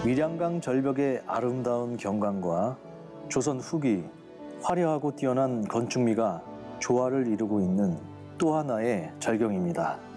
밀양강 절벽의 아름다운 경관과 조선 후기 화려하고 뛰어난 건축미가 조화를 이루고 있는 또 하나의 절경입니다.